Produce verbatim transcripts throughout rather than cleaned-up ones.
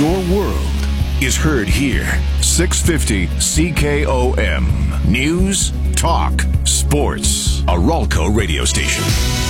Your world is heard here. six fifty C K O M. News, talk, sports. A Ralco radio station.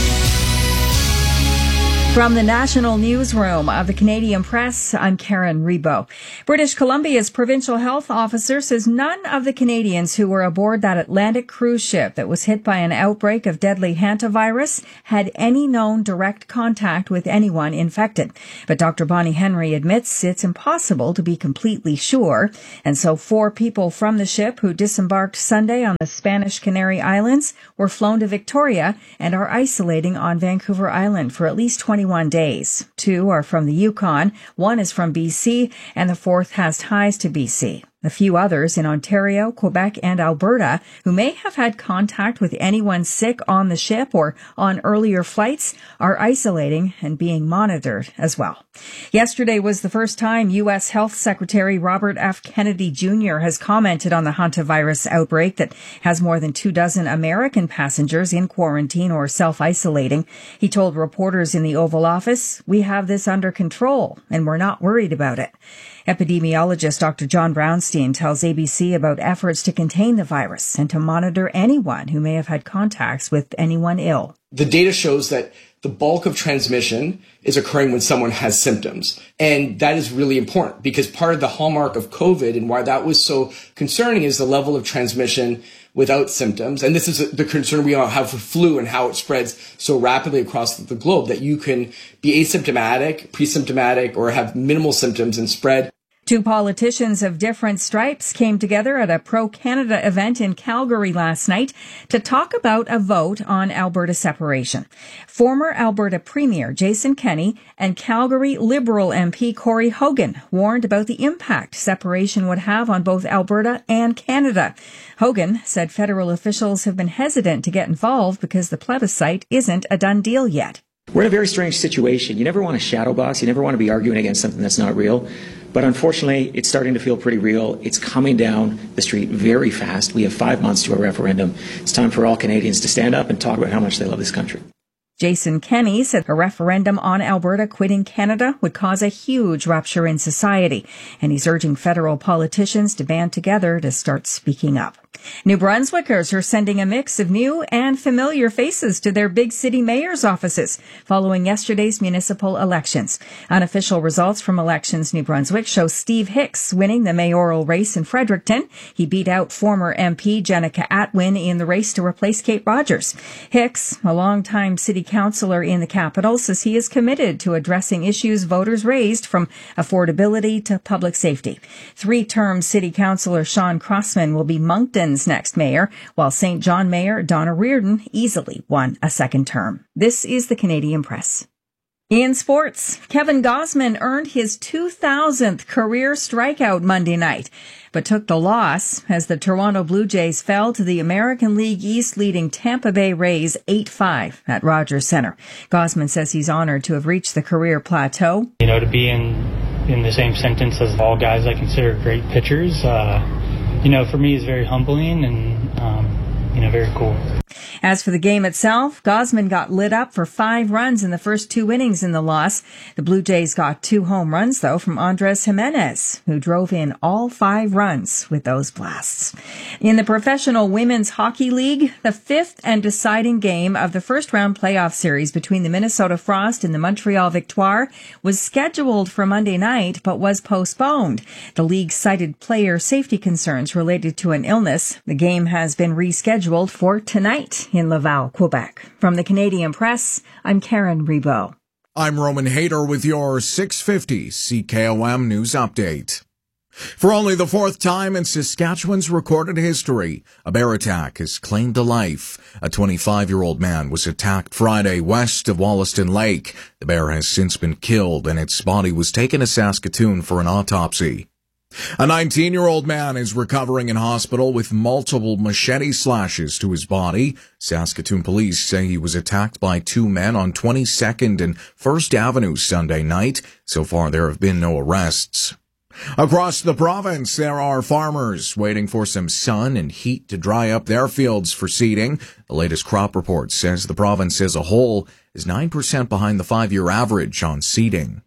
From the National Newsroom of the Canadian Press, I'm Karen Rebo. British Columbia's provincial health officer says none of the Canadians who were aboard that Atlantic cruise ship that was hit by an outbreak of deadly hantavirus had any known direct contact with anyone infected. But Doctor Bonnie Henry admits it's impossible to be completely sure. And so four people from the ship who disembarked Sunday on the Spanish Canary Islands were flown to Victoria and are isolating on Vancouver Island for at least twenty-one days. Two are from the Yukon, one is from B C, and the fourth has ties to B C. A few others in Ontario, Quebec, and Alberta who may have had contact with anyone sick on the ship or on earlier flights are isolating and being monitored as well. Yesterday was the first time U S Health Secretary Robert F. Kennedy Junior has commented on the hantavirus outbreak that has more than two dozen American passengers in quarantine or self-isolating. He told reporters in the Oval Office, "We have this under control and we're not worried about it." Epidemiologist Doctor John Brownstein tells A B C about efforts to contain the virus and to monitor anyone who may have had contacts with anyone ill. The data shows that the bulk of transmission is occurring when someone has symptoms. And that is really important because part of the hallmark of COVID and why that was so concerning is the level of transmission without symptoms. And this is the concern we all have for flu and how it spreads so rapidly across the globe that you can be asymptomatic, pre-symptomatic, or have minimal symptoms and spread. Two politicians of different stripes came together at a pro-Canada event in Calgary last night to talk about a vote on Alberta separation. Former Alberta Premier Jason Kenney and Calgary Liberal M P Corey Hogan warned about the impact separation would have on both Alberta and Canada. Hogan said federal officials have been hesitant to get involved because the plebiscite isn't a done deal yet. We're in a very strange situation. You never want to shadow box. You never want to be arguing against something that's not real. But unfortunately, it's starting to feel pretty real. It's coming down the street very fast. We have five months to a referendum. It's time for all Canadians to stand up and talk about how much they love this country. Jason Kenney said a referendum on Alberta quitting Canada would cause a huge rupture in society, and he's urging federal politicians to band together to start speaking up. New Brunswickers are sending a mix of new and familiar faces to their big city mayor's offices following yesterday's municipal elections. Unofficial results from Elections New Brunswick show Steve Hicks winning the mayoral race in Fredericton. He beat out former M P Jenica Atwin in the race to replace Kate Rogers. Hicks, a longtime city councillor in the capital, says he is committed to addressing issues voters raised from affordability to public safety. Three-term city councillor Sean Crossman will be Moncton's next mayor, while Saint John Mayor Donna Reardon easily won a second term. This is the Canadian Press. In sports, Kevin Gausman earned his two thousandth career strikeout Monday night, but took the loss as the Toronto Blue Jays fell to the American League East leading Tampa Bay Rays eight five at Rogers Centre. Gausman says he's honored to have reached the career plateau. You know, to be in, in the same sentence as all guys I consider great pitchers, uh, you know, for me is very humbling and, um, you know, very cool. As for the game itself, Gausman got lit up for five runs in the first two innings in the loss. The Blue Jays got two home runs, though, from Andres Jimenez, who drove in all five runs with those blasts. In the Professional Women's Hockey League, the fifth and deciding game of the first-round playoff series between the Minnesota Frost and the Montreal Victoire was scheduled for Monday night, but was postponed. The league cited player safety concerns related to an illness. The game has been rescheduled for tonight in Laval, Quebec. From the Canadian Press, I'm Karen Rebo. I'm Roman Hayter with your six fifty C K O M News Update. For only the fourth time in Saskatchewan's recorded history, a bear attack has claimed a life. A twenty-five-year-old man was attacked Friday west of Wollaston Lake. The bear has since been killed and its body was taken to Saskatoon for an autopsy. A nineteen-year-old man is recovering in hospital with multiple machete slashes to his body. Saskatoon police say he was attacked by two men on twenty-second and First Avenue Sunday night. So far, there have been no arrests. Across the province, there are farmers waiting for some sun and heat to dry up their fields for seeding. The latest crop report says the province as a whole is nine percent behind the five-year average on seeding.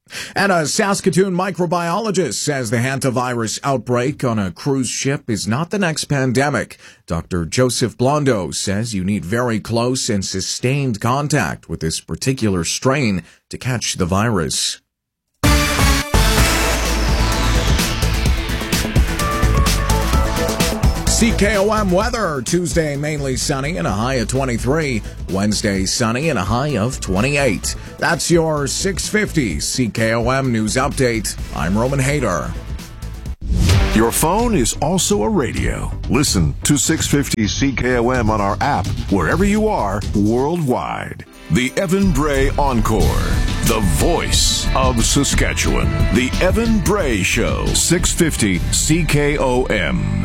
And a Saskatoon microbiologist says the hantavirus outbreak on a cruise ship is not the next pandemic. Doctor Joseph Blondo says you need very close and sustained contact with this particular strain to catch the virus. C K O M weather. Tuesday mainly sunny and a high of twenty-three. Wednesday sunny and a high of twenty-eight. That's your six fifty C K O M news update. I'm Roman Hayter. Your phone is also a radio. Listen to six fifty C K O M on our app wherever you are worldwide. The Evan Bray Encore. The voice of Saskatchewan. The Evan Bray Show. six fifty C K O M.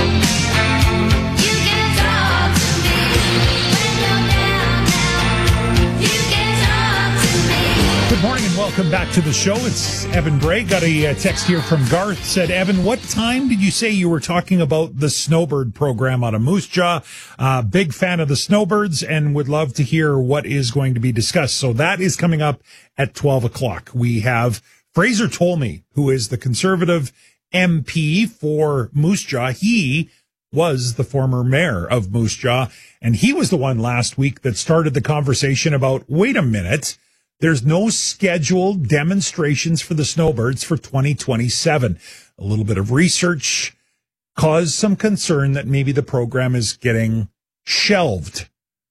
Good morning and welcome back to the show. It's Evan Bray. Got a uh, text here from Garth. Said, Evan, what time did you say you were talking about the Snowbird program out of Moose Jaw? Uh, big fan of the Snowbirds and would love to hear what is going to be discussed. So that is coming up at twelve o'clock. We have Fraser Tolmie, who is the Conservative M P for Moose Jaw. He was the former mayor of Moose Jaw, and he was the one last week that started the conversation about, wait a minute, there's no scheduled demonstrations for the Snowbirds for twenty twenty-seven. A little bit of research caused some concern that maybe the program is getting shelved.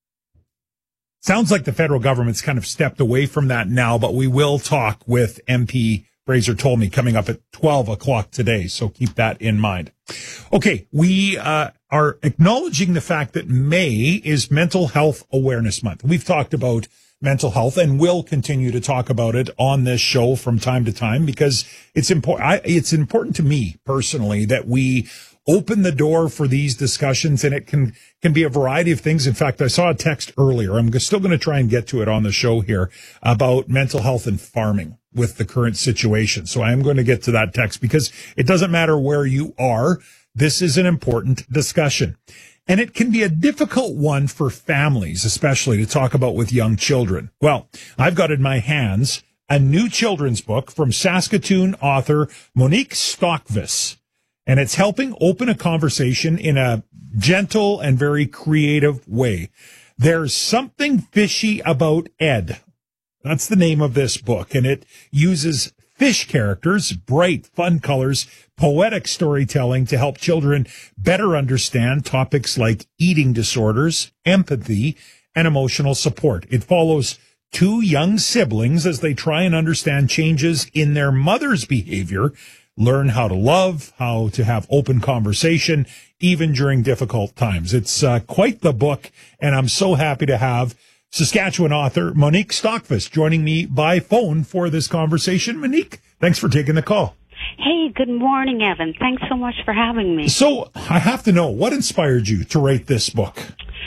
Sounds like the federal government's kind of stepped away from that now, but we will talk with M P Fraser Tolmie coming up at twelve o'clock today, so keep that in mind. Okay, we uh, are acknowledging the fact that May is Mental Health Awareness Month. We've talked about mental health and will continue to talk about it on this show from time to time because it's important. It's important to me personally that we open the door for these discussions, and it can can be a variety of things. In fact, I saw a text earlier. I'm still going to try and get to it on the show here about mental health and farming with the current situation. So I am going to get to that text because it doesn't matter where you are. This is an important discussion. And it can be a difficult one for families, especially to talk about with young children. Well, I've got in my hands a new children's book from Saskatoon author Monique Stockvis, and it's helping open a conversation in a gentle and very creative way. There's Something Fishy About Ed. That's the name of this book, and it uses fish characters, bright, fun colors, poetic storytelling to help children better understand topics like eating disorders, empathy, and emotional support. It follows two young siblings as they try and understand changes in their mother's behavior, learn how to love, how to have open conversation, even during difficult times. It's uh, quite the book, and I'm so happy to have Saskatchewan author Monique Stockvis joining me by phone for this conversation. Monique, thanks for taking the call. Hey, good morning, Evan. Thanks so much for having me. So I have to know, what inspired you to write this book?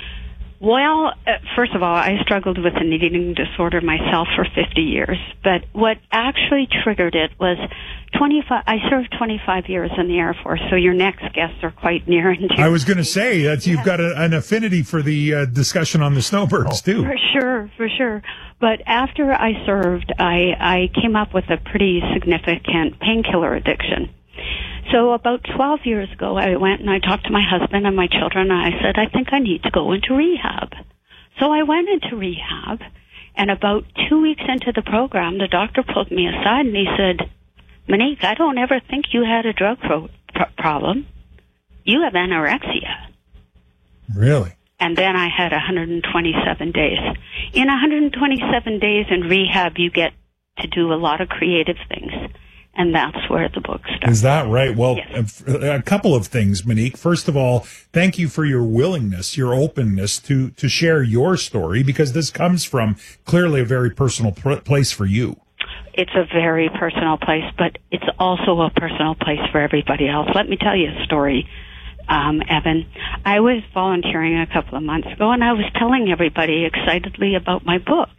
Well, uh, first of all, I struggled with an eating disorder myself for fifty years. But what actually triggered it was twenty-five. I served twenty-five years in the Air Force, so your next guests are quite near and dear. I was going to say that you've got a, an affinity for the uh, discussion on the Snowbirds, too. For sure, for sure. But after I served, I, I came up with a pretty significant painkiller addiction. So about twelve years ago, I went and I talked to my husband and my children, and I said, I think I need to go into rehab. So I went into rehab, and about two weeks into the program, the doctor pulled me aside and he said, Monique, I don't ever think you had a drug pro- pro- problem. You have anorexia. Really? And then I had one hundred twenty-seven days. In one hundred twenty-seven days in rehab, you get to do a lot of creative things. And that's where the book starts. Is that right? Well, yes. a, a couple of things, Monique. First of all, thank you for your willingness, your openness to, to share your story, because this comes from clearly a very personal pr- place for you. It's a very personal place, but it's also a personal place for everybody else. Let me tell you a story, um, Evan. I was volunteering a couple of months ago, and I was telling everybody excitedly about my book.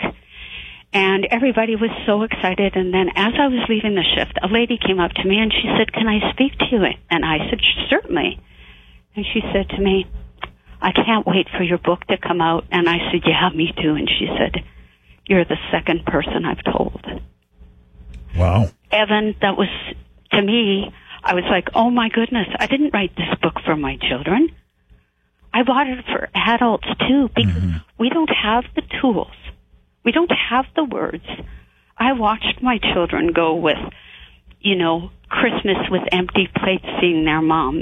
And everybody was so excited. And then as I was leaving the shift, a lady came up to me and she said, can I speak to you? And I said, certainly. And she said to me, I can't wait for your book to come out. And I said, yeah, me too. And she said, you're the second person I've told. Wow. Evan, that was, to me, I was like, oh my goodness, I didn't write this book for my children. I bought it for adults too, because mm-hmm. we don't have the tools. We don't have the words. I watched my children go with, you know, Christmas with empty plates seeing their moms.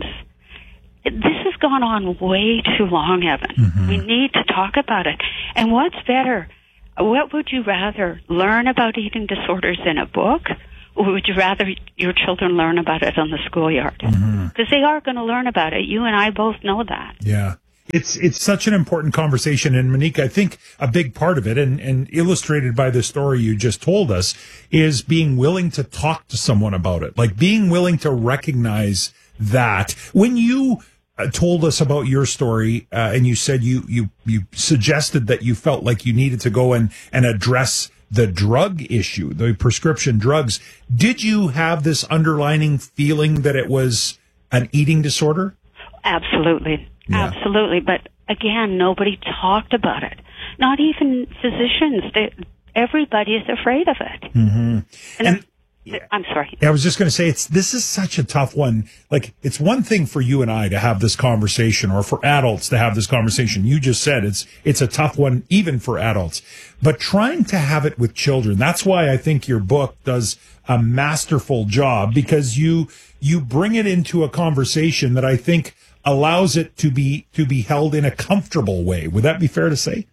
This has gone on way too long, Evan. Mm-hmm. We need to talk about it. And what's better? What would you rather, learn about eating disorders in a book, or would you rather your children learn about it on the schoolyard? Because mm-hmm. they are going to learn about it. You and I both know that. Yeah. It's it's such an important conversation. And Monique, I think a big part of it, and, and illustrated by the story you just told us, is being willing to talk to someone about it. Like being willing to recognize that. When you uh, told us about your story, uh, and you said you, you, you suggested that you felt like you needed to go and, and address the drug issue, the prescription drugs, did you have this underlining feeling that it was an eating disorder? Absolutely. Yeah. Absolutely. But again, nobody talked about it. Not even physicians. They, everybody is afraid of it. Mm-hmm. And, and I'm sorry. I was just going to say, it's this is such a tough one. Like, it's one thing for you and I to have this conversation, or for adults to have this conversation. You just said it's it's a tough one, even for adults. But trying to have it with children, that's why I think your book does a masterful job, because you you bring it into a conversation that I think allows it to be to be held in a comfortable way. Would that be fair to say?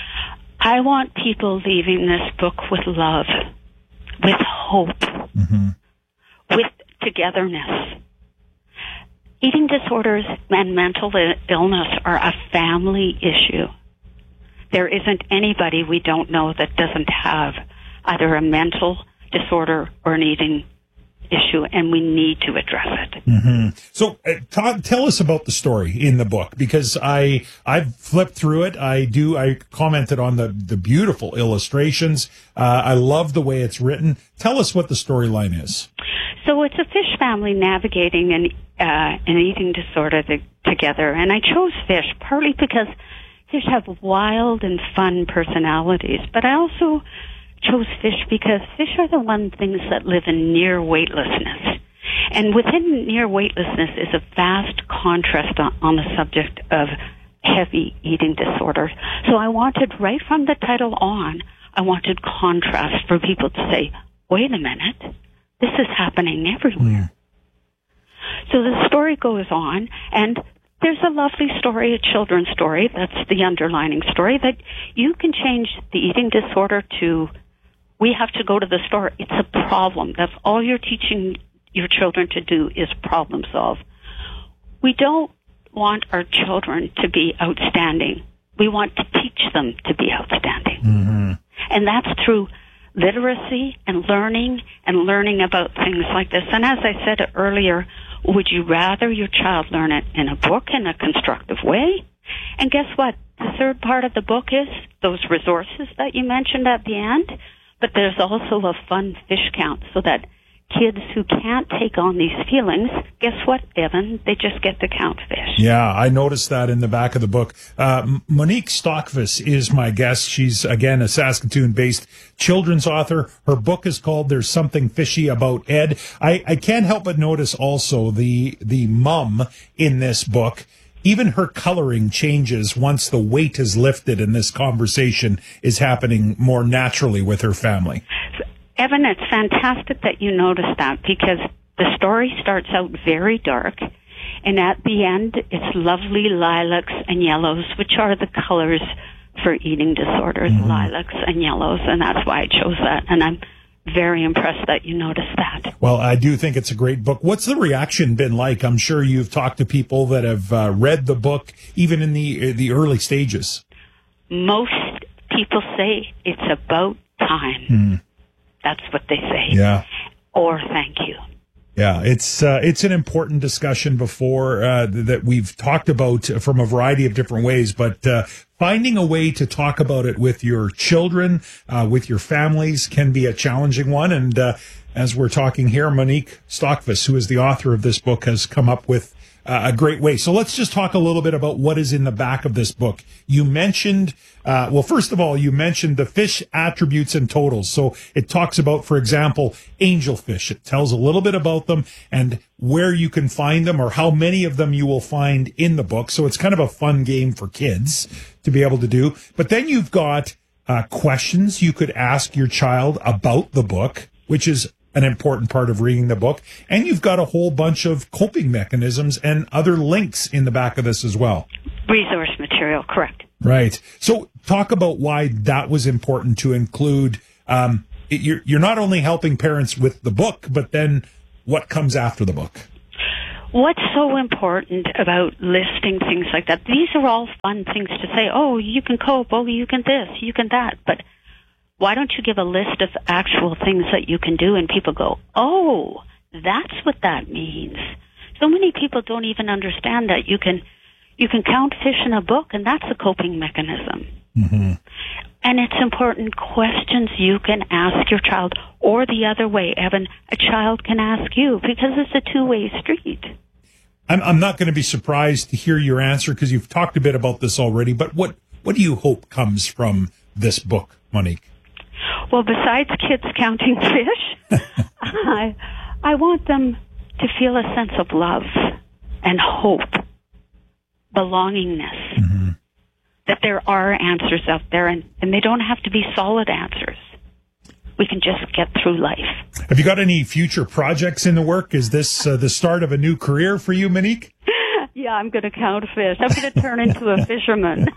I want people leaving this book with love, with hope, mm-hmm. with togetherness. Eating disorders and mental illness are a family issue. There isn't anybody we don't know that doesn't have either a mental disorder or an eating issue, and we need to address it. Mm-hmm. So, uh, Todd, tell us about the story in the book, because I I've flipped through it. I do. I commented on the the beautiful illustrations. Uh, I love the way it's written. Tell us what the storyline is. So it's a fish family navigating an uh, an eating disorder to, together, and I chose fish partly because fish have wild and fun personalities, but I also chose fish because fish are the one things that live in near weightlessness. And within near weightlessness is a vast contrast on, on the subject of heavy eating disorder. So I wanted, right from the title on, I wanted contrast for people to say, wait a minute, this is happening everywhere. Mm. So the story goes on, and there's a lovely story, a children's story, that's the underlining story, that you can change the eating disorder to, we have to go to the store. It's a problem. That's all you're teaching your children to do, is problem solve. We don't want our children to be outstanding. We want to teach them to be outstanding. Mm-hmm. And that's through literacy and learning and learning about things like this. And as I said earlier, would you rather your child learn it in a book in a constructive way? And guess what? The third part of the book is those resources that you mentioned at the end. But there's also a fun fish count, so that kids who can't take on these feelings, guess what, Evan? They just get to count fish. Yeah, I noticed that in the back of the book. Uh, Monique Stockvis is my guest. She's, again, a Saskatoon-based children's author. Her book is called There's Something Fishy About Ed. I, I can't help but notice also the the mom in this book. Even her coloring changes once the weight is lifted and this conversation is happening more naturally with her family. Evan, it's fantastic that you noticed that, because the story starts out very dark, and at the end it's lovely lilacs and yellows, which are the colors for eating disorders, mm-hmm. lilacs and yellows, and that's why I chose that. And I'm very impressed that you noticed that. Well, I do think it's a great book. What's the reaction been like? I'm sure you've talked to people that have uh, read the book, even in the uh, the early stages. Most people say it's about time. Mm. That's what they say. Yeah. Or thank you. Yeah, it's uh, it's an important discussion before uh, that we've talked about from a variety of different ways, but uh, finding a way to talk about it with your children, uh, with your families, can be a challenging one. And uh, as we're talking here, Monique Stockvis, who is the author of this book, has come up with uh, a great way. So let's just talk a little bit about what is in the back of this book. You mentioned, uh, well, first of all, you mentioned the fish attributes and totals. So it talks about, for example, angelfish. It tells a little bit about them and where you can find them or how many of them you will find in the book. So it's kind of a fun game for kids to be able to do. But then you've got uh, questions you could ask your child about the book, which is an important part of reading the book. And you've got a whole bunch of coping mechanisms and other links in the back of this as well. Resource material, correct. Right. So talk about why that was important to include. Um, it, you're, you're not only helping parents with the book, but then what comes after the book? What's so important about listing things like that? These are all fun things to say. Oh, you can cope. Oh, you can this, you can that. But why don't you give a list of actual things that you can do and people go, oh, that's what that means. So many people don't even understand that you can you can count fish in a book, and that's a coping mechanism. Mm-hmm. And it's important questions you can ask your child, or the other way, Evan, a child can ask you, because it's a two-way street. I'm, I'm not going to be surprised to hear your answer because you've talked a bit about this already, but what, what do you hope comes from this book, Monique? Well, besides kids counting fish, I, I want them to feel a sense of love and hope, belongingness, mm-hmm. that there are answers out there, and, and they don't have to be solid answers. We can just get through life. Have you got any future projects in the work? Is this uh, the start of a new career for you, Monique? Yeah, I'm going to count fish. I'm going to turn into a fisherman.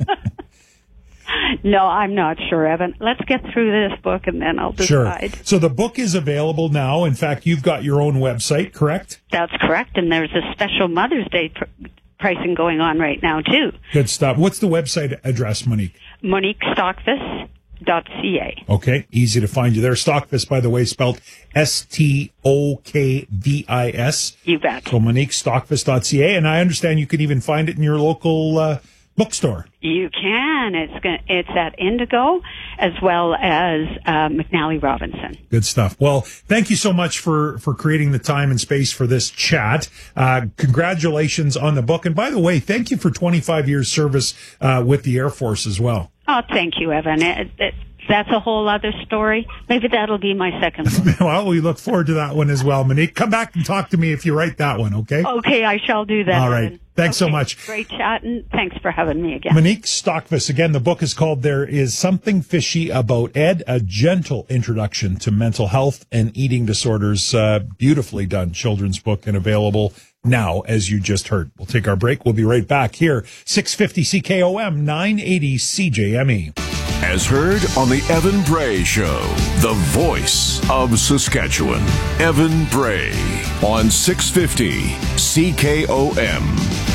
No, I'm not sure, Evan. Let's get through this book and then I'll decide. Sure. So the book is available now. In fact, you've got your own website, correct? That's correct. And there's a special Mother's Day pr- pricing going on right now, too. Good stuff. What's the website address, Monique? Monique Stockvis dot c a. Okay, easy to find you there. Stockvis, by the way, spelled S T O K V I S. You bet. So Monique Stockvis dot c a. And I understand you can even find it in your local uh, bookstore. You can. It's gonna, it's at Indigo as well as uh, McNally Robinson. Good stuff. Well, thank you so much for, for creating the time and space for this chat. Uh, congratulations on the book. And by the way, thank you for twenty-five years service uh, with the Air Force as well. Oh, thank you, Evan. It, it, that's a whole other story. Maybe that'll be my second book. Well, we look forward to that one as well. Monique, come back and talk to me if you write that one, okay? Okay, I shall do that. All right. Evan. Thanks okay. so much. Great chatting. Thanks for having me again. Monique Stockvis. Again, the book is called There Is Something Fishy About Ed, a gentle introduction to mental health and eating disorders. Uh, beautifully done children's book and available now, as you just heard. We'll take our break. We'll be right back here. six fifty C K O M, nine eighty C J M E. As heard on the Evan Bray Show, the voice of Saskatchewan. Evan Bray on six fifty C K O M.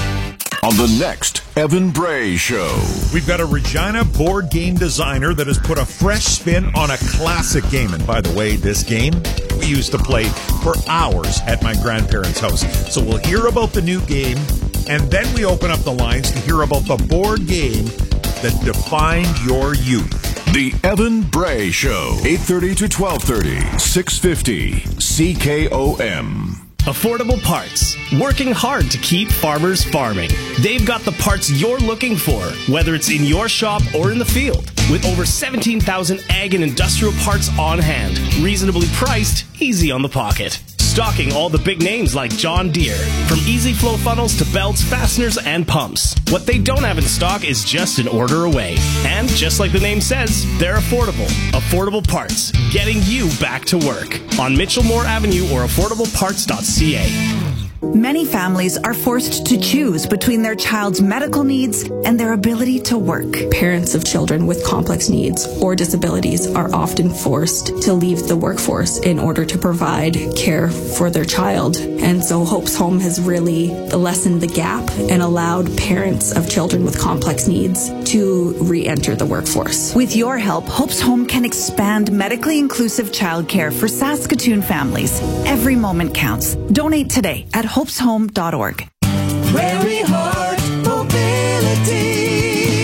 On the next Evan Bray Show. We've got a Regina board game designer that has put a fresh spin on a classic game. And by the way, this game we used to play for hours at my grandparents' house. So we'll hear about the new game, and then we open up the lines to hear about the board game that defined your youth. The Evan Bray Show, eight thirty to twelve thirty, six fifty C K O M. Affordable Parts, working hard to keep farmers farming. They've got the parts you're looking for, whether it's in your shop or in the field. With over seventeen thousand ag and industrial parts on hand, reasonably priced, easy on the pocket. Stocking all the big names like John Deere, from easy flow funnels to belts, fasteners, and pumps. What they don't have in stock is just an order away. And just like the name says, they're affordable. Affordable Parts, getting you back to work. On Mitchell Moore Avenue or affordable parts dot c a. Many families are forced to choose between their child's medical needs and their ability to work. Parents of children with complex needs or disabilities are often forced to leave the workforce in order to provide care for their child. And so Hope's Home has really lessened the gap and allowed parents of children with complex needs to re-enter the workforce. With your help, Hope's Home can expand medically inclusive childcare for Saskatoon families. Every moment counts. Donate today at hopes home dot org. Prairie Heart Mobility,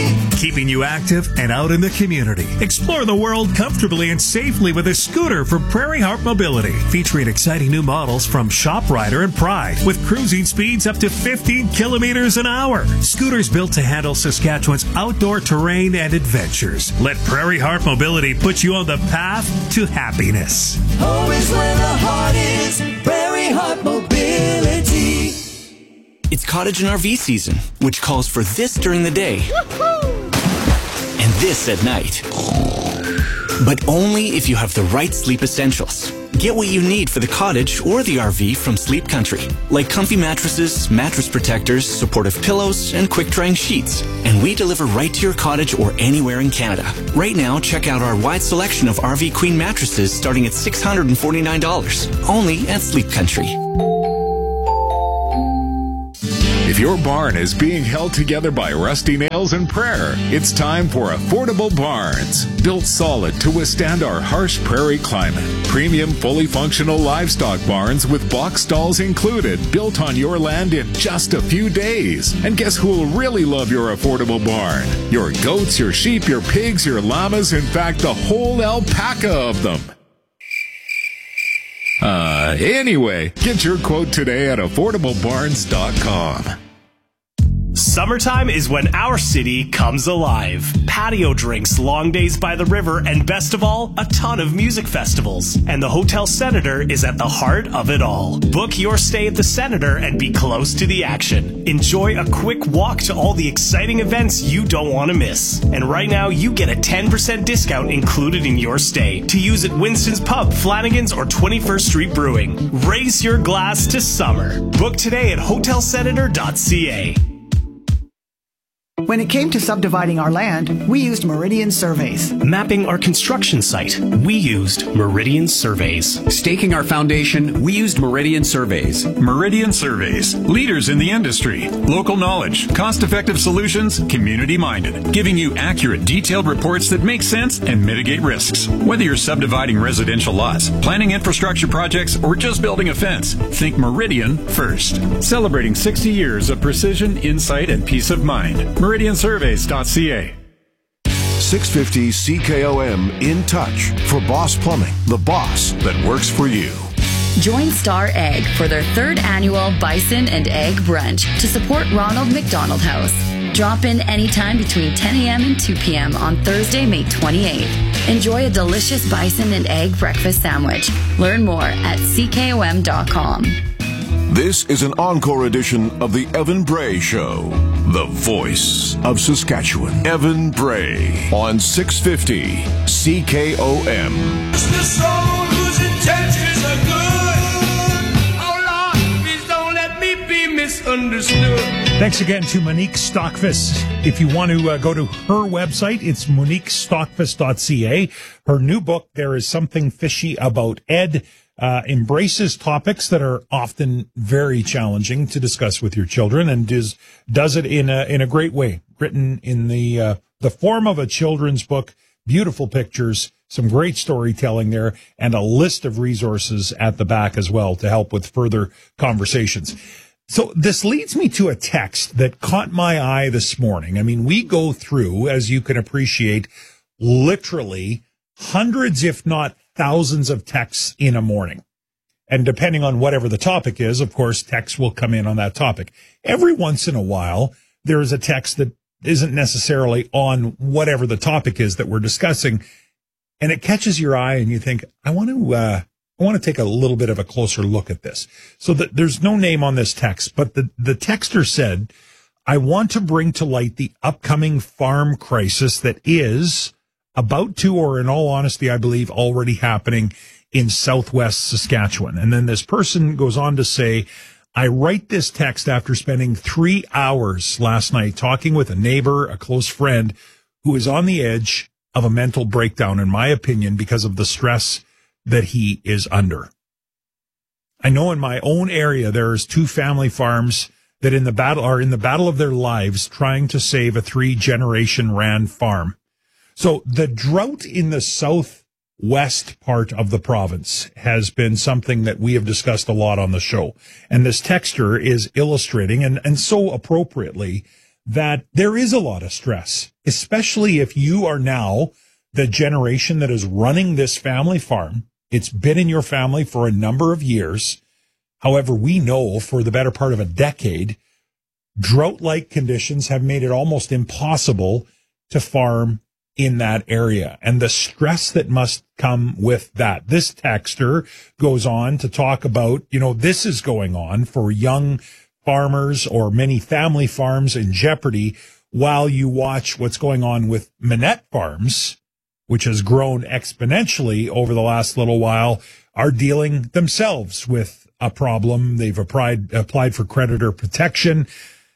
keeping you active and out in the community. Explore the world comfortably and safely with a scooter from Prairie Heart Mobility, featuring exciting new models from ShopRider and Pride, with cruising speeds up to fifteen kilometers an hour. Scooters built to handle Saskatchewan's outdoor terrain and adventures. Let Prairie Heart Mobility put you on the path to happiness. Always where the heart is, Prairie Heart Mobility. It's cottage and R V season, which calls for this during the day and this at night. But only if you have the right sleep essentials. Get what you need for the cottage or the R V from Sleep Country, like comfy mattresses, mattress protectors, supportive pillows, and quick-drying sheets. And we deliver right to your cottage or anywhere in Canada. Right now, check out our wide selection of R V Queen mattresses starting at six hundred forty-nine dollars, only at Sleep Country. If your barn is being held together by rusty nails and prayer, it's time for Affordable Barns. Built solid to withstand our harsh prairie climate. Premium, fully functional livestock barns with box stalls included, built on your land in just a few days. And guess who will really love your affordable barn? Your goats, your sheep, your pigs, your llamas, in fact, the whole alpaca of them. Uh, anyway, get your quote today at affordable barns dot com. Summertime is when our city comes alive. Patio drinks, long days by the river, and best of all, a ton of music festivals. And the Hotel Senator is at the heart of it all. Book your stay at the Senator and be close to the action. Enjoy a quick walk to all the exciting events you don't want to miss. And right now, you get a ten percent discount included in your stay to use at Winston's Pub, Flanagan's, or twenty-first Street Brewing. Raise your glass to summer. Book today at hotel senator dot c a. When it came to subdividing our land, we used Meridian Surveys. Mapping our construction site, we used Meridian Surveys. Staking our foundation, we used Meridian Surveys. Meridian Surveys, leaders in the industry. Local knowledge, cost-effective solutions, community-minded, giving you accurate, detailed reports that make sense and mitigate risks. Whether you're subdividing residential lots, planning infrastructure projects, or just building a fence, think Meridian first. Celebrating sixty years of precision, insight, and peace of mind. Meridian Surveys dot c a. six fifty C K O M In Touch for Boss Plumbing, the boss that works for you. Join Star Egg for their third annual Bison and Egg Brunch to support Ronald McDonald House. Drop in anytime between ten a.m. and two p.m. on Thursday, May twenty-eighth. Enjoy a delicious bison and egg breakfast sandwich. Learn more at c k o m dot com. This is an encore edition of the Evan Bray Show, the voice of Saskatchewan. Evan Bray on six fifty C K O M. It's the soul whose intentions are good. Oh Lord, please don't let me be misunderstood. Thanks again to Monique Stockfus. If you want to uh, go to her website, it's monique stockfus dot c a. Her new book, There Is Something Fishy About Ed, Uh, embraces topics that are often very challenging to discuss with your children, and does does it in a in a great way. Written in the uh, the form of a children's book, beautiful pictures, some great storytelling there, and a list of resources at the back as well to help with further conversations. So this leads me to a text that caught my eye this morning. I mean, we go through, as you can appreciate, literally hundreds, if not thousands of texts in a morning. And depending on whatever the topic is, of course, texts will come in on that topic. Every once in a while, there is a text that isn't necessarily on whatever the topic is that we're discussing, and it catches your eye and you think, I want to, uh, I want to take a little bit of a closer look at this. So that there's no name on this text, but the, the texter said, I want to bring to light the upcoming farm crisis that is about to, or in all honesty, I believe already happening in Southwest Saskatchewan. And then this person goes on to say, I write this text after spending three hours last night talking with a neighbor, a close friend, who is on the edge of a mental breakdown, in my opinion, because of the stress that he is under. I know in my own area, there's two family farms that in the battle are in the battle of their lives trying to save a three generation ran farm. So the drought in the southwest part of the province has been something that we have discussed a lot on the show. And this texter is illustrating, and, and so appropriately, that there is a lot of stress especially if you are now the generation that is running this family farm. It's been in your family for a number of years. However, we know for the better part of a decade, drought-like conditions have made it almost impossible to farm in that area, and the stress that must come with that. This texter goes on to talk about, you know, this is going on for young farmers or many family farms in jeopardy while you watch what's going on with Minette Farms, which has grown exponentially over the last little while, are dealing themselves with a problem. They've applied, applied for creditor protection.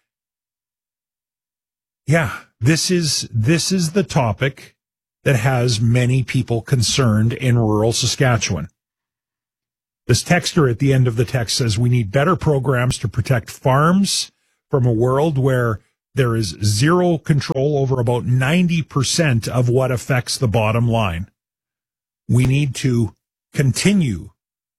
Yeah, this is, this is the topic that has many people concerned in rural Saskatchewan. This texter at the end of the text says we need better programs to protect farms from a world where there is zero control over about ninety percent of what affects the bottom line. We need to continue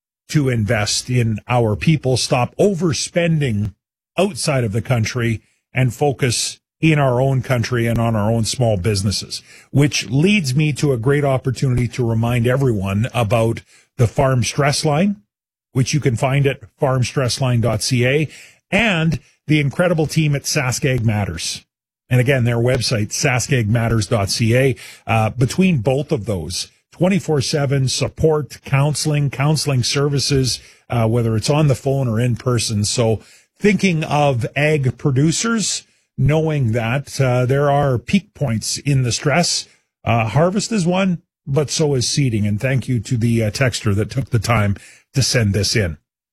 to invest in our people, stop overspending outside of the country, and focus in our own country and on our own small businesses, which leads me to a great opportunity to remind everyone about the Farm Stress Line, which you can find at farm stress line dot c a, and the incredible team at Saskag Matters. And again, their website, saskag matters dot c a. Uh, between both of those, twenty-four seven support, counseling, counseling services, uh, whether it's on the phone or in person. So thinking of ag producers, knowing that uh, there are peak points in the stress. Uh, harvest is one, but so is seeding. And thank you to the uh, texter that took the time to send this in.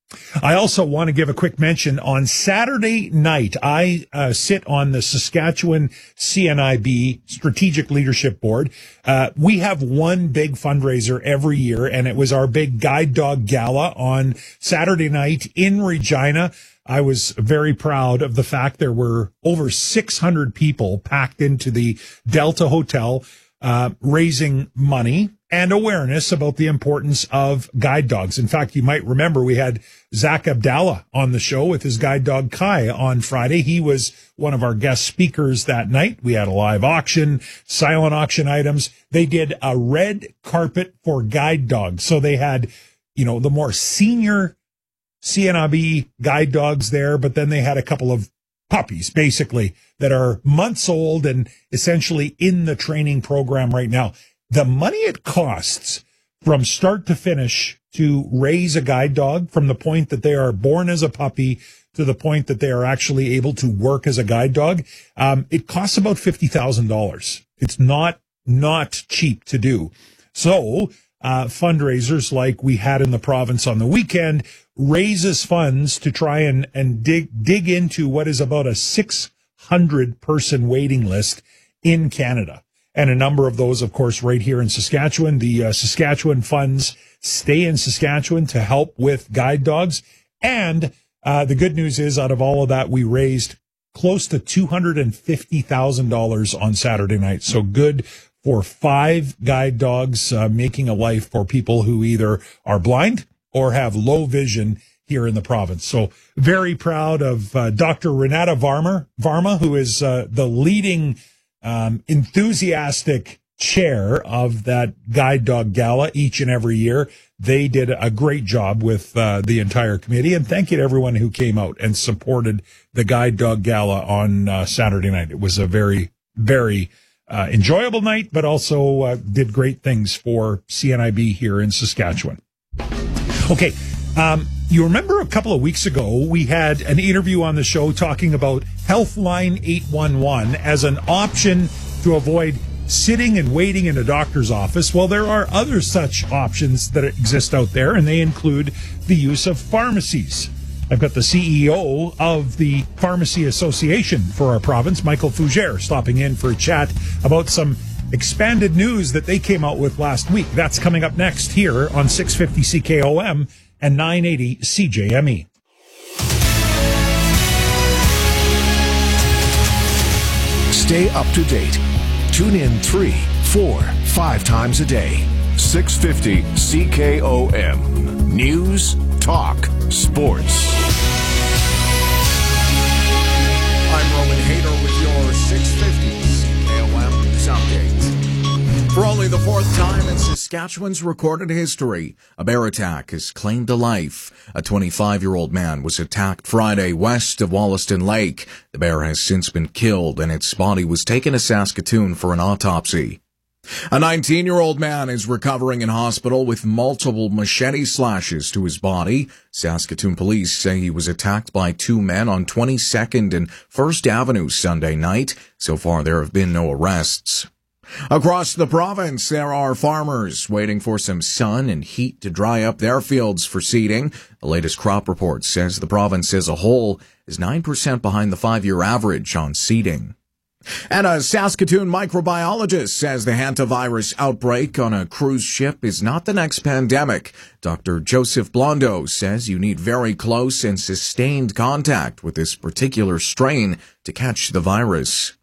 I also want to give a quick mention. On Saturday night, I uh, sit on the Saskatchewan C N I B Strategic Leadership Board. Uh, we have one big fundraiser every year, and it was our big Guide Dog Gala on Saturday night in Regina. I was very proud of the fact there were over six hundred people packed into the Delta Hotel, uh, raising money and awareness about the importance of guide dogs. In fact, you might remember we had Zach Abdallah on the show with his guide dog Kai on Friday. He was one of our guest speakers that night. We had a live auction, silent auction items. They did a red carpet for guide dogs. So they had, you know, the more senior C N I B guide dogs there, but then they had a couple of puppies, basically, that are months old and essentially in the training program right now. The money it costs from start to finish to raise a guide dog, from the point that they are born as a puppy to the point that they are actually able to work as a guide dog, um, it costs about fifty thousand dollars. It's not, not cheap to do. So, uh, fundraisers like we had in the province on the weekend raises funds to try and, and dig, dig into what is about a six hundred person waiting list in Canada. And a number of those, of course, right here in Saskatchewan. The uh, Saskatchewan funds stay in Saskatchewan to help with guide dogs. And uh, the good news is, out of all of that, we raised close to two hundred fifty thousand dollars on Saturday night. So good for five guide dogs, uh, making a life for people who either are blind or have low vision here in the province. So very proud of uh, Doctor Renata Varma, Varma, who is uh, the leading Um, enthusiastic chair of that guide dog gala each and every year. They did a great job with uh, the entire committee. And thank you to everyone who came out and supported the guide dog gala on uh, Saturday night. It was a very, very uh, enjoyable night, but also uh, did great things for C N I B here in Saskatchewan. Okay. Um, you remember a couple of weeks ago, we had an interview on the show talking about Healthline eight one one as an option to avoid sitting and waiting in a doctor's office. Well, there are other such options that exist out there, and they include the use of pharmacies. I've got the C E O of the Pharmacy Association for our province, Michael Fougere, stopping in for a chat about some expanded news that they came out with last week. That's coming up next here on six fifty C K O M and nine eighty C J M E. Stay up to date. Tune in three, four, five times a day. six fifty C K O M. News, talk, sports. I'm Roman Hader with your six fifty C K O M only the fourth time in Saskatchewan's recorded history, a bear attack has claimed a life. A twenty-five-year-old man was attacked Friday west of Wollaston Lake. The bear has since been killed, and its body was taken to Saskatoon for an autopsy. A nineteen-year-old man is recovering in hospital with multiple machete slashes to his body. Saskatoon police say he was attacked by two men on twenty-second and First Avenue Sunday night. So far, there have been no arrests. Across the province, there are farmers waiting for some sun and heat to dry up their fields for seeding. The latest crop report says the province as a whole is nine percent behind the five-year average on seeding. And a Saskatoon microbiologist says the hantavirus outbreak on a cruise ship is not the next pandemic. Doctor Joseph Blondo says you need very close and sustained contact with this particular strain to catch the virus.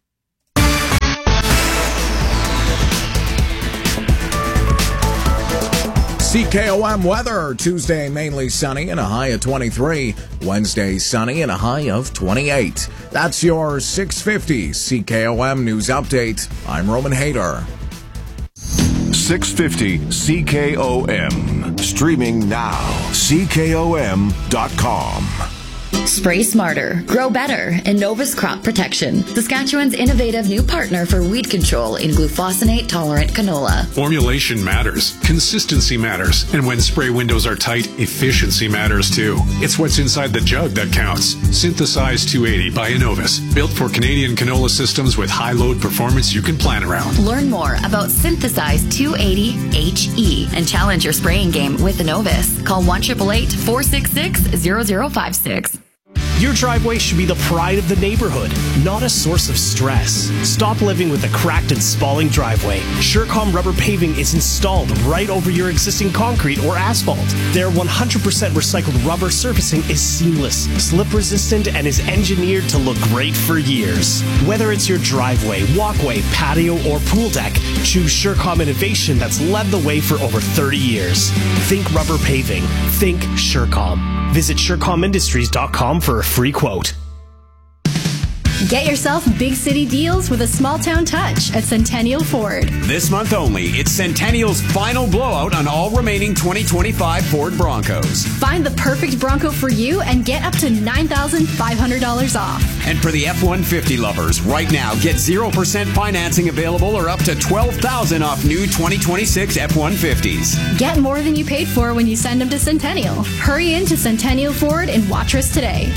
C K O M weather. Tuesday mainly sunny and a high of twenty-three. Wednesday sunny and a high of twenty-eight. That's your six fifty C K O M news update. I'm Roman Hayter. six fifty C K O M. Streaming now. C K O M dot com. Spray smarter, grow better, Innovus Crop Protection, Saskatchewan's innovative new partner for weed control in glufosinate-tolerant canola. Formulation matters, consistency matters, and when spray windows are tight, efficiency matters too. It's what's inside the jug that counts. Synthesize two eighty by Innovus, built for Canadian canola systems with high load performance you can plan around. Learn more about Synthesize two eighty H E and challenge your spraying game with Innovus. Call one eight eight eight, four six six, zero zero five six. Your driveway should be the pride of the neighborhood, not a source of stress. Stop living with a cracked and spalling driveway. Surecom rubber paving is installed right over your existing concrete or asphalt. Their one hundred percent recycled rubber surfacing is seamless, slip resistant, and is engineered to look great for years. Whether it's your driveway, walkway, patio, or pool deck, choose Surecom innovation that's led the way for over thirty years. Think rubber paving. Think Surecom. Visit Surecom Industries dot com for a free quote. Get yourself big city deals with a small town touch at Centennial Ford. This month only, it's Centennial's final blowout on all remaining twenty twenty-five Ford Broncos. Find the perfect Bronco for you and get up to nine thousand five hundred dollars off. And for the F one fifty lovers, right now, get zero percent financing available or up to twelve thousand dollars off new twenty twenty-six F one fifties. Get more than you paid for when you send them to Centennial. Hurry into Centennial Ford in Watrous today.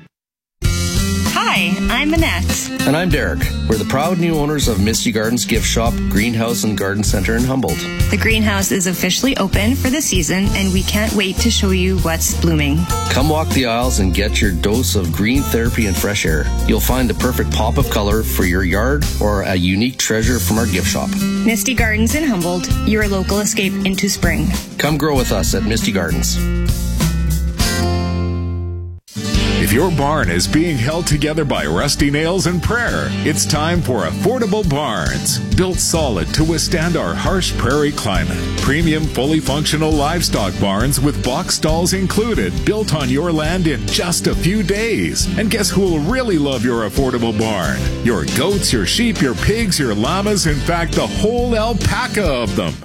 Hi, I'm Annette. And I'm Derek. We're the proud new owners of Misty Gardens Gift Shop, Greenhouse and Garden Center in Humboldt. The greenhouse is officially open for the season, and we can't wait to show you what's blooming. Come walk the aisles and get your dose of green therapy and fresh air. You'll find the perfect pop of color for your yard or a unique treasure from our gift shop. Misty Gardens in Humboldt, your local escape into spring. Come grow with us at Misty Gardens. If your barn is being held together by rusty nails and prayer, it's time for Affordable Barns. Built solid to withstand our harsh prairie climate. Premium, fully functional livestock barns with box stalls included, built on your land in just a few days. And guess who will really love your affordable barn? Your goats, your sheep, your pigs, your llamas, in fact, the whole alpaca of them.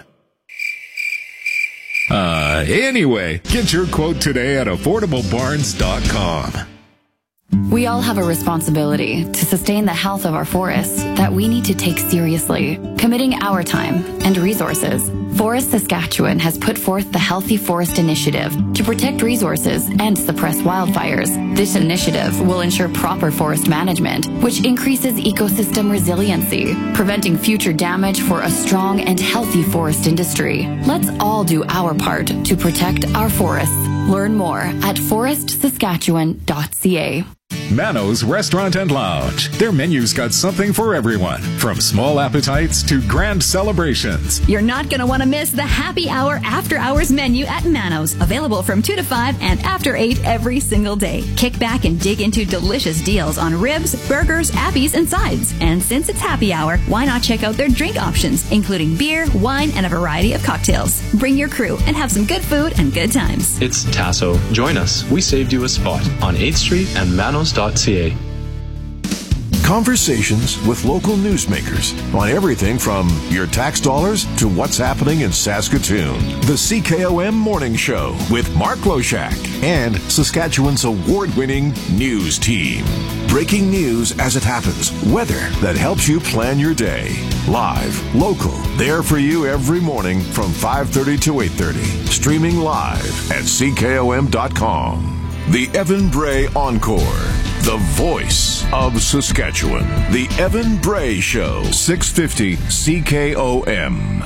Uh, anyway, get your quote today at affordable barns dot com. We all have a responsibility to sustain the health of our forests that we need to take seriously, committing our time and resources. Forest Saskatchewan has put forth the Healthy Forest Initiative to protect resources and suppress wildfires. This initiative will ensure proper forest management, which increases ecosystem resiliency, preventing future damage for a strong and healthy forest industry. Let's all do our part to protect our forests. Learn more at forest saskatchewan dot c a. Mano's Restaurant and Lounge. Their menu's got something for everyone, from small appetites to grand celebrations. You're not going to want to miss the happy hour after hours menu at Mano's, available from two to five and after eight every single day. Kick back and dig into delicious deals on ribs, burgers, appies, and sides. And since it's happy hour, why not check out their drink options, including beer, wine, and a variety of cocktails. Bring your crew and have some good food and good times. It's Tasso. Join us. We saved you a spot on eighth street and manos dot c a. Conversations with local newsmakers on everything from your tax dollars to what's happening in Saskatoon. The C K O M Morning Show with Mark Loshak and Saskatchewan's award-winning news team. Breaking news as it happens. Weather that helps you plan your day. Live, local, there for you every morning from five thirty to eight thirty. Streaming live at C K O M dot com. The Evan Bray Encore. The voice of Saskatchewan. The Evan Bray Show. six fifty C K O M.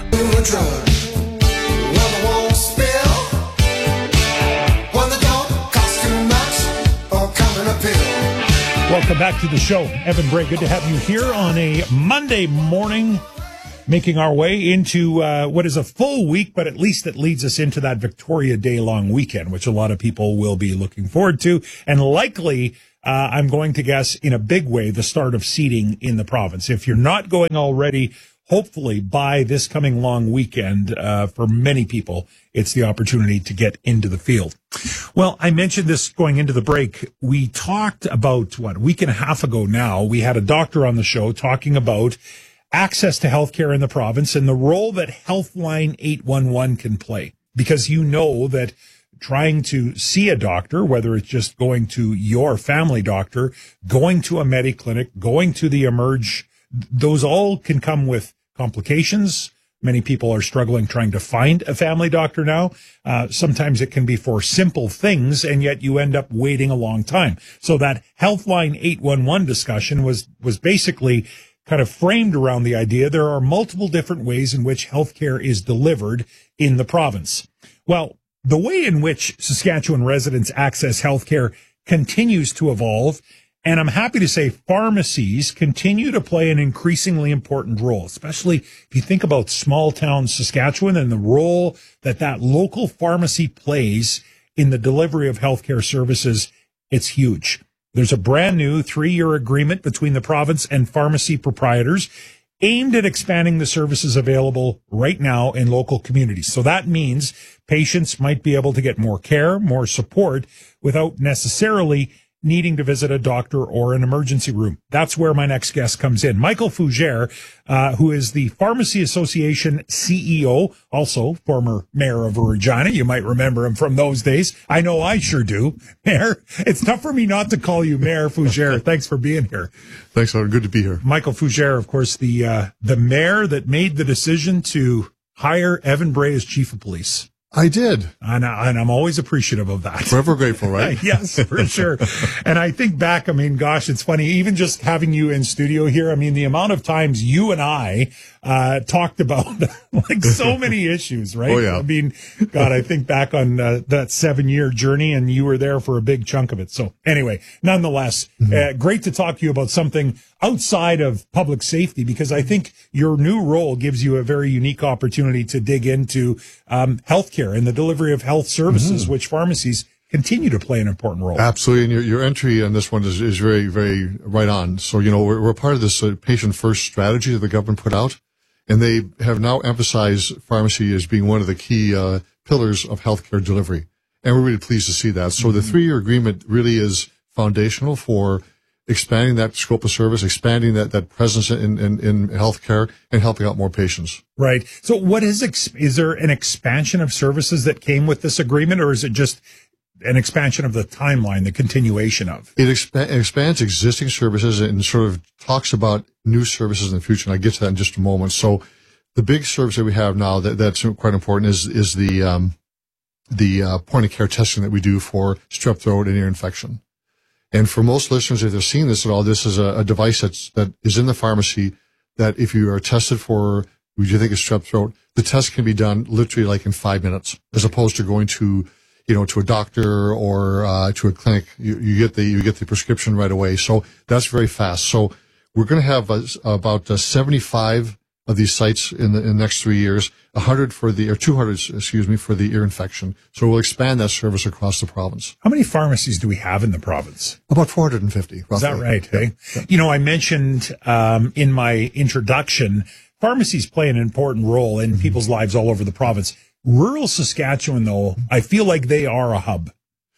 Welcome back to the show. Evan Bray, good to have you here on a Monday morning, making our way into uh, what is a full week, but at least it leads us into that Victoria Day long weekend, which a lot of people will be looking forward to, and likely, uh, I'm going to guess, in a big way, the start of seeding in the province. If you're not going already, hopefully by this coming long weekend, uh, for many people, it's the opportunity to get into the field. Well, I mentioned this going into the break. We talked about, what, a week and a half ago now, we had a doctor on the show talking about access to healthcare in the province and the role that Healthline eight one one can play. Because you know that trying to see a doctor, whether it's just going to your family doctor, going to a Mediclinic, going to the Emerge, those all can come with complications. Many people are struggling trying to find a family doctor now. Uh, sometimes it can be for simple things, and yet you end up waiting a long time. So that Healthline eight one one discussion was, was basically kind of framed around the idea there are multiple different ways in which healthcare is delivered in the province. Well, the way in which Saskatchewan residents access healthcare continues to evolve, and I'm happy to say pharmacies continue to play an increasingly important role, especially if you think about small town Saskatchewan and the role that that local pharmacy plays in the delivery of healthcare services. It's huge. There's a brand new three-year agreement between the province and pharmacy proprietors aimed at expanding the services available right now in local communities. So that means patients might be able to get more care, more support without necessarily needing to visit a doctor or an emergency room. That's where my next guest comes in. Michael Fougere, uh, who is the Pharmacy Association C E O, also former mayor of Regina. You might remember him from those days. I know I sure do. Mayor, it's tough for me not to call you Mayor Fougere. Thanks for being here. Thanks, Howard. Good to be here. Michael Fougere, of course, the, uh, the mayor that made the decision to hire Evan Bray as chief of police. I did. And, I, and I'm always appreciative of that. Forever grateful, right? Yes, for sure. And I think back, I mean, gosh, it's funny, even just having you in studio here, I mean, the amount of times you and I uh talked about like so many issues, right? Oh, yeah. I mean, God, I think back on uh, that seven-year journey, and you were there for a big chunk of it. So anyway, nonetheless, mm-hmm. uh, great to talk to you about something outside of public safety, because I think your new role gives you a very unique opportunity to dig into um healthcare and the delivery of health services, mm-hmm. which pharmacies continue to play an important role. Absolutely. And your, your entry on this one is, is very, very right on. So, you know, we're, we're part of this uh, patient-first strategy that the government put out, and they have now emphasized pharmacy as being one of the key uh, pillars of healthcare delivery. And we're really pleased to see that. So mm-hmm. the three-year agreement really is foundational for expanding that scope of service, expanding that, that presence in, in, in healthcare, and helping out more patients. Right. So what is, ex- is there an expansion of services that came with this agreement, or is it just an expansion of the timeline, the continuation of? It expa- expands existing services and sort of talks about new services in the future, and I'll get to that in just a moment. So the big service that we have now that, that's quite important is, is the, um, the, uh, point of care testing that we do for strep throat and ear infection. And for most listeners, if they're seeing this at all, this is a, a device that's, that is in the pharmacy that if you are tested for, would you think is strep throat, the test can be done literally like in five minutes, as opposed to going to, you know, to a doctor or, uh, to a clinic. You, you get the, you get the prescription right away. So that's very fast. So we're going to have uh, about uh, seventy-five of these sites in the, in the next three years, one hundred for the, or two hundred, excuse me, for the ear infection. So we'll expand that service across the province. How many pharmacies do we have in the province? About four hundred fifty. Roughly. Is that right? Yeah. Hey? Yeah. You know, I mentioned, um, in my introduction, pharmacies play an important role in mm-hmm. people's lives all over the province. Rural Saskatchewan, though, I feel like they are a hub.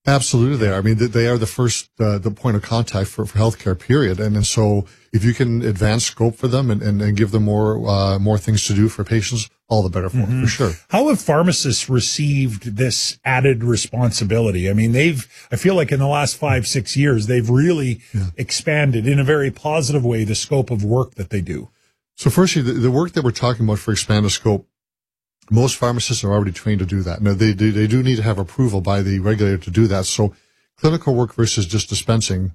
Absolutely, they are. I mean, they are the first, uh, the point of contact for, for healthcare, period. And, and so if you can advance scope for them and, and, and give them more, uh, more things to do for patients, all the better for Mm-hmm. them, for sure. How have pharmacists received this added responsibility? I mean, they've, I feel like in the last five, six years, they've really yeah. expanded in a very positive way the scope of work that they do. So firstly, the, the work that we're talking about for expanded scope, most pharmacists are already trained to do that. Now, they do, they do need to have approval by the regulator to do that. So clinical work versus just dispensing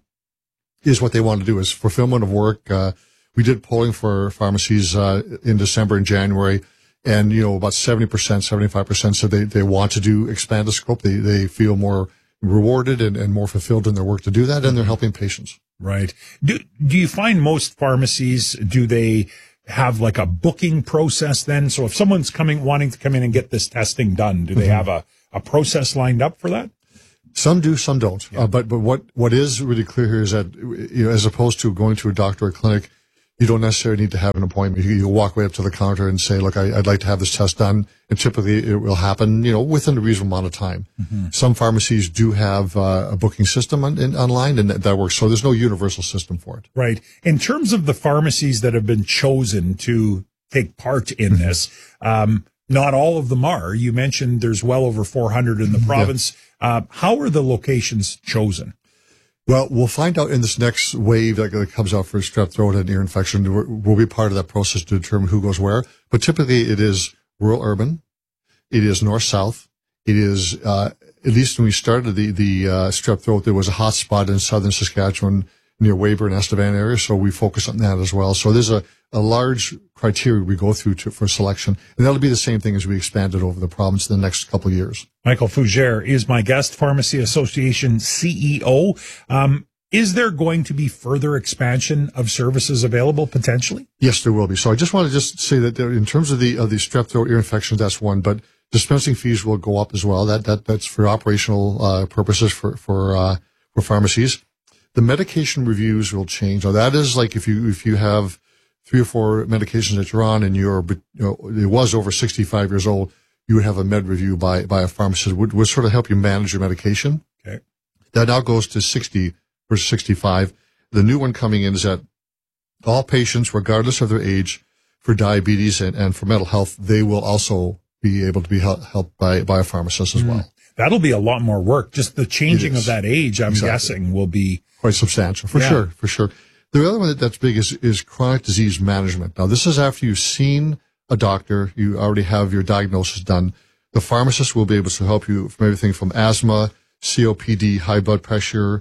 is what they want to do, is fulfillment of work. Uh, we did polling for pharmacies uh, in December and January, and, you know, about seventy percent, seventy-five percent said they, they want to do expanded scope. They, they feel more rewarded and, and more fulfilled in their work to do that, and they're helping patients. Right. Do, do you find most pharmacies, do they have like a booking process then? So if someone's coming, wanting to come in and get this testing done, do they mm-hmm. have a, a process lined up for that? Some do, some don't. Yeah. Uh, but, but what, what is really clear here is that, you know, as opposed to going to a doctor or clinic, you don't necessarily need to have an appointment. You, you walk right up to the counter and say, look, I, I'd like to have this test done. And typically it will happen, you know, within a reasonable amount of time. Mm-hmm. Some pharmacies do have uh, a booking system on, in, online, and that, that works. So there's no universal system for it. Right. In terms of the pharmacies that have been chosen to take part in mm-hmm. this, um, not all of them are. You mentioned there's well over four hundred in the province. Yeah. Uh, how are the locations chosen? Well, we'll find out in this next wave that comes out for strep throat and ear infection. We'll be part of that process to determine who goes where. But typically it is rural urban. It is north-south. It is, uh, at least when we started the, the, uh, strep throat, there was a hot spot in southern Saskatchewan near Weyburn, Estevan area. So we focus on that as well. So there's a, a large criteria we go through to, for selection. And that'll be the same thing as we expand it over the province in the next couple of years. Michael Fougere is my guest, Pharmacy Association C E O. Um, is there going to be further expansion of services available potentially? Yes, there will be. So I just want to just say that there, in terms of the, of the strep throat ear infection, that's one, but dispensing fees will go up as well. That, that, that's for operational, uh, purposes for, for, uh, for pharmacies. The medication reviews will change. Now that is like if you, if you have three or four medications that you're on and you're, you know, it was over sixty-five years old, you would have a med review by, by a pharmacist, would, would sort of help you manage your medication. Okay. That now goes to sixty versus sixty-five. The new one coming in is that all patients, regardless of their age, for diabetes and, and for mental health, they will also be able to be help, helped by, by a pharmacist as well. That'll be a lot more work. Just the changing of that age, I'm exactly. guessing, will be quite substantial. For yeah. sure, for sure. The other one that, that's big is, is chronic disease management. Now, this is after you've seen a doctor, you already have your diagnosis done. The pharmacist will be able to help you from everything from asthma, C O P D, high blood pressure,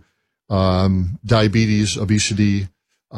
um, diabetes, obesity,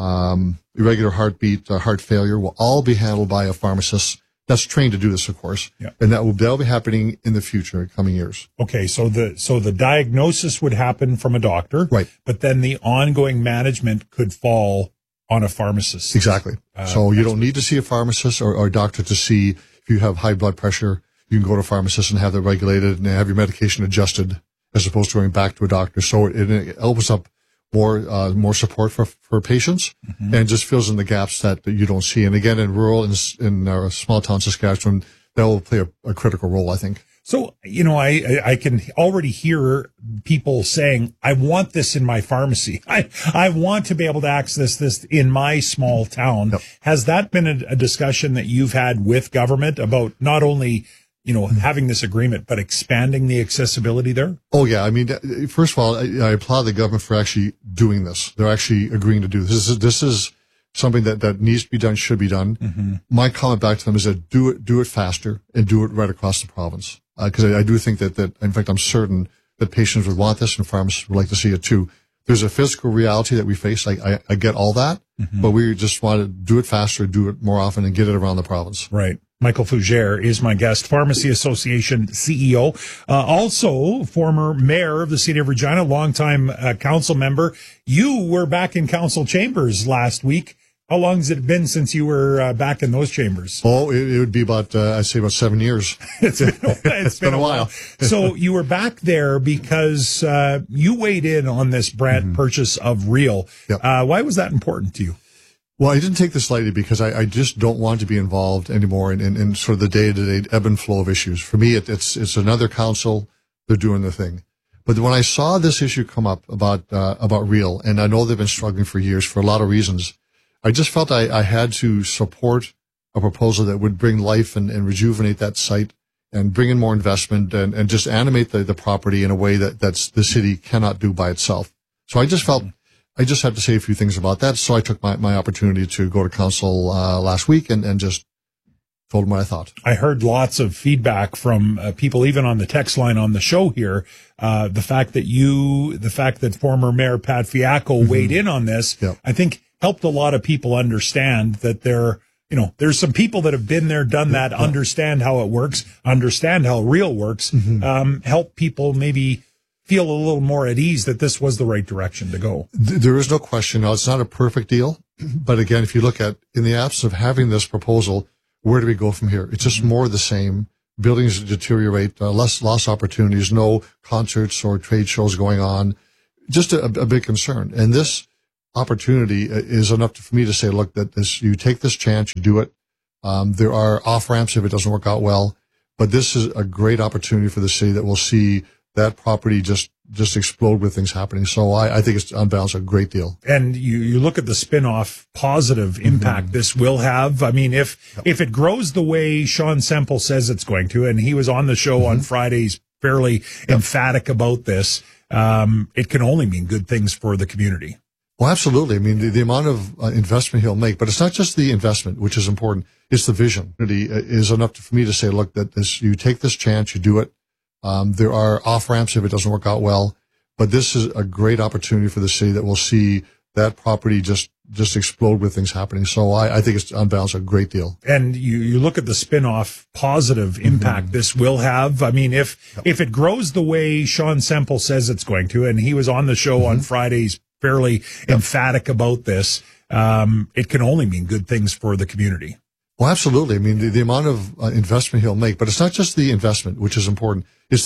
um, irregular heartbeat, uh, heart failure will all be handled by a pharmacist that's trained to do this, of course. Yeah. And that will, that'll be happening in the future, coming years. Okay. So the, so the diagnosis would happen from a doctor. Right. But then the ongoing management could fall on a pharmacist. Exactly. Uh, so you don't need to see a pharmacist or, or a doctor to see if you have high blood pressure. You can go to a pharmacist and have that regulated and have your medication adjusted as opposed to going back to a doctor. So it, it opens up more, uh, more support for, for patients mm-hmm. and just fills in the gaps that, that you don't see. And again, in rural, in, in our small town Saskatchewan, that will play a, a critical role, I think. So, you know, I, I can already hear people saying, I want this in my pharmacy. I, I want to be able to access this in my small town. Yep. Has that been a, a discussion that you've had with government about not only, you know, having this agreement, but expanding the accessibility there? Oh, yeah. I mean, first of all, I, I applaud the government for actually doing this. They're actually agreeing to do this. This is, this is something that, that needs to be done, should be done. Mm-hmm. My comment back to them is that do it, do it faster and do it right across the province. Because uh, I, I do think that, that, in fact, I'm certain that patients would want this and pharmacists would like to see it too. There's a physical reality that we face. I, I, I get all that, mm-hmm. but we just want to do it faster, do it more often, and get it around the province. Right. Michael Fougere is my guest, Pharmacy Association C E O, uh, also former mayor of the city of Regina, longtime uh, council member. You were back in council chambers last week. How long has it been since you were uh, back in those chambers? Oh, it, it would be about, uh, I'd say about seven years. it's been, it's it's been, been a while. while. So you were back there because uh, you weighed in on this brand mm-hmm. purchase of Real. Yep. Uh, why was that important to you? Well, I didn't take this lightly because I, I just don't want to be involved anymore in, in, in sort of the day-to-day ebb and flow of issues. For me, it, it's it's another council. They're doing the thing. But when I saw this issue come up about uh, about Real, and I know they've been struggling for years for a lot of reasons, I just felt I, I had to support a proposal that would bring life and, and rejuvenate that site and bring in more investment and, and just animate the, the property in a way that that's the city cannot do by itself. So I just felt I just had to say a few things about that. So I took my, my opportunity to go to council uh, last week and, and just told them what I thought. I heard lots of feedback from uh, people, even on the text line on the show here. Uh, the fact that you, the fact that former Mayor Pat Fiacco mm-hmm. weighed in on this, yep. I think helped a lot of people understand that there, you know, there's some people that have been there, done that, yeah. understand how it works, understand how Real works, mm-hmm. um, help people maybe feel a little more at ease that this was the right direction to go. There is no question. Now, it's not a perfect deal, but again, if you look at, in the absence of having this proposal, where do we go from here? It's just more of the same. Buildings deteriorate, uh, less lost opportunities, no concerts or trade shows going on. Just a, a big concern. And this opportunity is enough to, for me to say, look, that this, you take this chance, you do it. Um, there are off ramps if it doesn't work out well, but this is a great opportunity for the city that will see that property just just explode with things happening. So I, I think it's on balance a great deal. And you, you look at the spin-off positive impact mm-hmm. this will have. I mean, if yep. if it grows the way Sean Semple says it's going to, and he was on the show mm-hmm. on Fridays fairly yep. emphatic about this, um, it can only mean good things for the community. Well, absolutely. I mean, the, the amount of uh, investment he'll make, but it's not just the investment, which is important. It's the vision. It is enough to, for me to say, look, that this, you take this chance, you do it. Um, there are off ramps if it doesn't work out well, but this is a great opportunity for the city that will see that property just, just explode with things happening. So I, I think it's on balance a great deal. And you, you look at the spin-off positive impact mm-hmm. this will have. I mean, if, yep. if it grows the way Sean Semple says it's going to, and he was on the show mm-hmm. on Fridays fairly yep. emphatic about this, um, it can only mean good things for the community. Well, absolutely. I mean, the, the amount of uh, investment he'll make, but it's not just the investment, which is important. It's